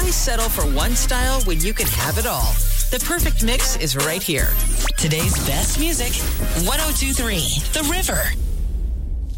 Why settle for one style when you can have it all? The perfect mix is right here. Today's best music, 102.3 The River.